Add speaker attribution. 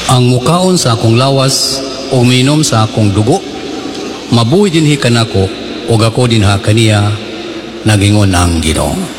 Speaker 1: ang mukaon sa akong lawas o minom sa akong dugo, mabuhi dinhi kanako o ako dinha kaniya, nagingon ang Ginoo.